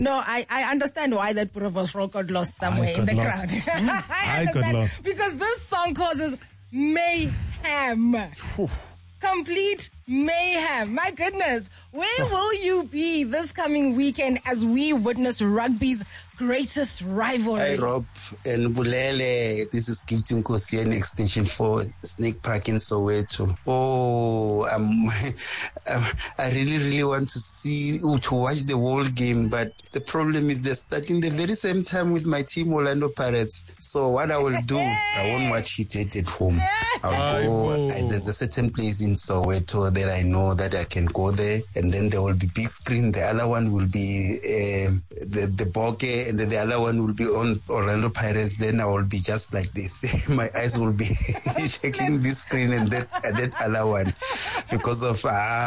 No, I understand why that Boerovos got lost somewhere in the crowd. I got lost. Because this song causes mayhem. Complete mayhem. My goodness. Where will you be this coming weekend as we witness rugby's greatest rivalry? Hi, Rob and Bulele. This is Gifting Kosian Extension 4, Snake Park in Soweto. Oh, I really want to watch the whole game, but the problem is they're starting the very same time with my team, Orlando Pirates. So what I will do, I won't watch it at home. I'll go. There's a certain place in Soweto that I know that I can go there, and then there will be big screen. The other one will be the bokeh, and then the other one will be on Orlando Pirates. Then I will be just like this. My eyes will be checking this screen and that other one because of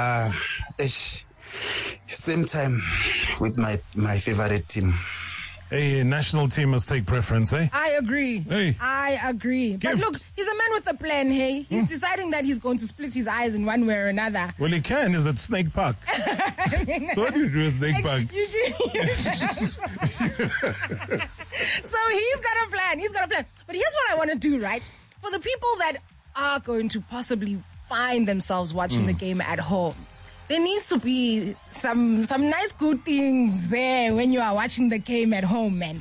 same time with my favorite team. Hey, national team must take preference, eh? I agree. Hey. I agree. But look, he's a man with a plan, hey? He's deciding that he's going to split his eyes in one way or another. Well, he can. Is at Snake Park. So what do you do at Snake Park? So he's got a plan. But here's what I want to do, right? For the people that are going to possibly find themselves watching the game at home, there needs to be some nice good things there when you are watching the game at home, man.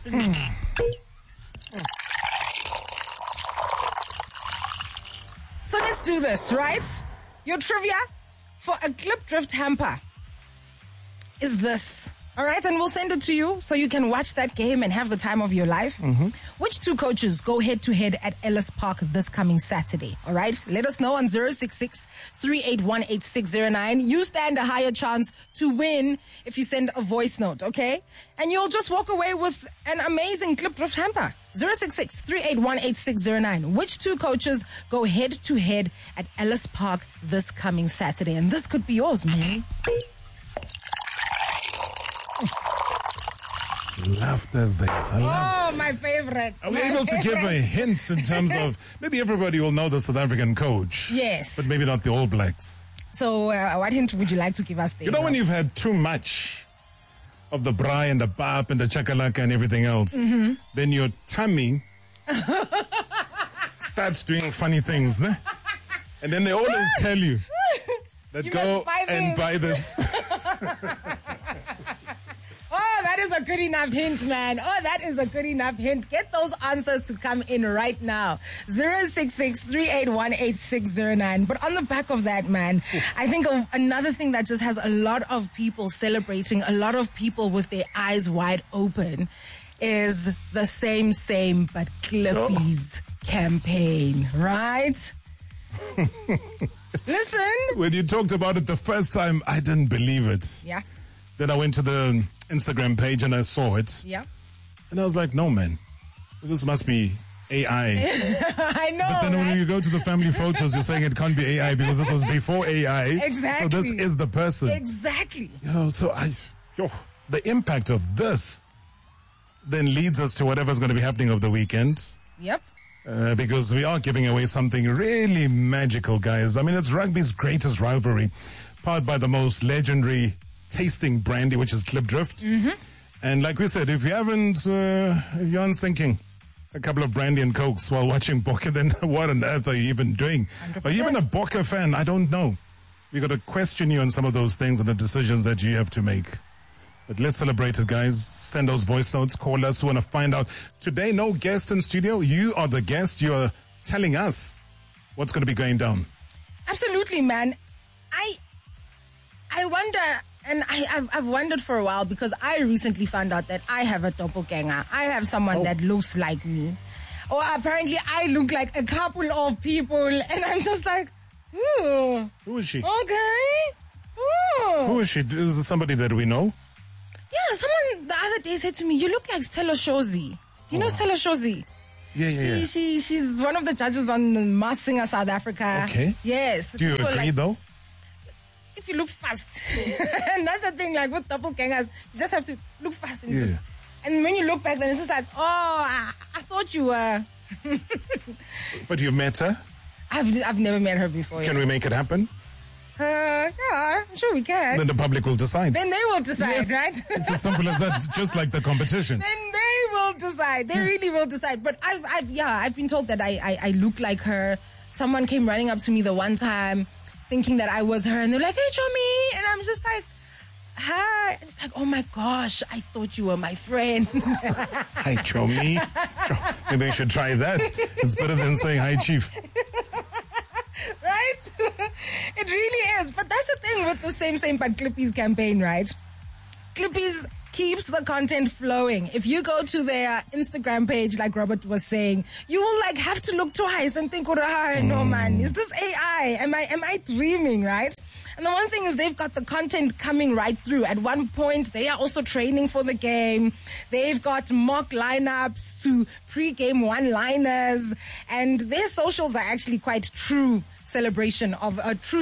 So let's do this, right? Your trivia for a Klipdrift hamper is this. All right, and we'll send it to you so you can watch that game and have the time of your life. Which two coaches go head-to-head at Ellis Park this coming Saturday? All right, let us know on 066-381-8609. You stand a higher chance to win if you send a voice note, okay? And you'll just walk away with an amazing Klipdrift hamper. 066-381-8609. Which two coaches go head-to-head at Ellis Park this coming Saturday? And this could be yours, man. Love Thursdays. Oh, my favorite. Are we able to give a hint in terms of, maybe everybody will know the South African coach. Yes. But maybe not the All Blacks. So what hint would you like to give us there? You know when you've had too much of the braai and the pap and the chakalaka and everything else, then your tummy starts doing funny things. Ne? And then they always tell you that go and buy this. Oh, that is a good enough hint, man. Oh, that is a good enough hint. Get those answers to come in right now. 066-381-8609. But on the back of that, man, I think another thing that just has a lot of people celebrating, a lot of people with their eyes wide open, is the Same But Clippies campaign, right? Listen. When you talked about it the first time, I didn't believe it. Yeah. Then I went to the Instagram page and I saw it. Yeah. And I was like, no, man, this must be AI. I know. But then when you go to the family photos, you're saying it can't be AI because this was before AI. Exactly. So this is the person. Exactly. You know, so the impact of this then leads us to whatever's going to be happening over the weekend. Yep. Because we are giving away something really magical, guys. I mean, it's rugby's greatest rivalry, powered by the most legendary tasting brandy, which is Klipdrift. And like we said, if you aren't thinking a couple of brandy and cokes while watching Bokke, then what on earth are you even doing? 100%. Are you even a Bokke fan? I don't know. We got to question you on some of those things and the decisions that you have to make. But let's celebrate it, guys. Send those voice notes. Call us. We want to find out. Today, no guest in studio. You are the guest. You are telling us what's going to be going down. Absolutely, man. I wonder, and I've wondered for a while because I recently found out that I have a doppelganger. I have someone that looks like me. Or apparently I look like a couple of people, and I'm just like, ooh. Who is she? Okay. Ooh. Who is she? Is this somebody that we know? Yeah, someone the other day said to me, you look like Stella Shozi. Do you know Stella Shozi? Yeah. She's one of the judges on the Masked Singer South Africa. Okay. Yes. Do you agree, though? If you look fast. And that's the thing, like with doppelgangers, you just have to look fast. And, and when you look back, then it's just like, I thought you were. But you've met her? I've never met her before. Can we make it happen? Yeah, I'm sure we can. Then the public will decide. Then they will decide, right? It's as simple as that, just like the competition. Then they will decide. They really will decide. But I've been told that I look like her. Someone came running up to me the one time thinking that I was her, and they're like, "Hey, Chomi," and I'm just like, "Hi." And it's like, "Oh my gosh, I thought you were my friend." Hi, Chomi. Maybe you should try that. It's better than saying hi, Chief. Right? It really is. But that's the thing with the Same but Clippies campaign, right? Clippies keeps the content flowing. If you go to their Instagram page, like Robert was saying, you will like have to look twice and think, "Oh, no man, is this AI? Am I dreaming?" Right? And the one thing is they've got the content coming right through. At one point, they are also training for the game. They've got mock lineups to pre-game one-liners, and their socials are actually quite true celebration of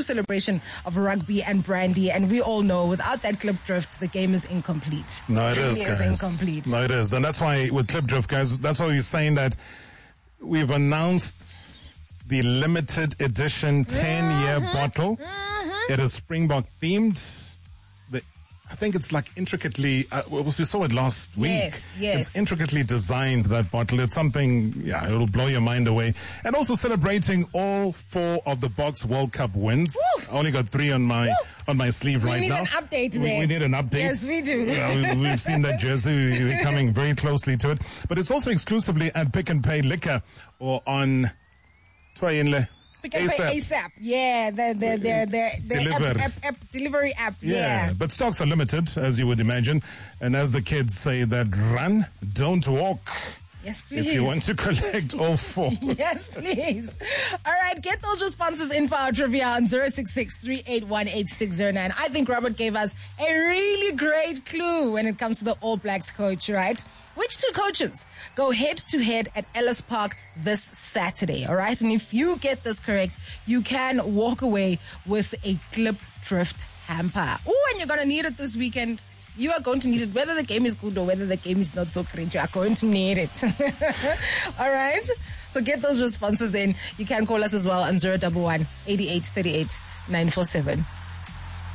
rugby and brandy. And we all know without that Klipdrift, the game is incomplete. No, it is, guys. Incomplete. No, it is. And that's why with Klipdrift, guys, that's why we're saying that we've announced the limited edition 10-year bottle. It is Springbok themed. I think it's like intricately, we saw it last week. Yes. It's intricately designed, that bottle. It's something, it'll blow your mind away. And also celebrating all 4 of the Box World Cup wins. Woo! I only got 3 on my sleeve right now. We need an update there. We need an update. Yes, we do. We've seen that jersey. We're coming very closely to it. But it's also exclusively at Pick and Pay Liquor or on Twayinle. Pick and Pay ASAP. Yeah, the delivery app. Yeah. But stocks are limited, as you would imagine. And as the kids say, that run, don't walk. Yes, please. If you want to collect all 4. Yes, please. All right, get those responses in for our trivia on 066-381-8609. I think Robert gave us a really great clue when it comes to the All Blacks coach, right? Which 2 coaches go head-to-head at Ellis Park this Saturday, all right? And if you get this correct, you can walk away with a Klipdrift hamper. Oh, and you're going to need it this weekend. You are going to need it, whether the game is good or whether the game is not so great. You are going to need it. All right? So get those responses in. You can call us as well on 011 8838 947.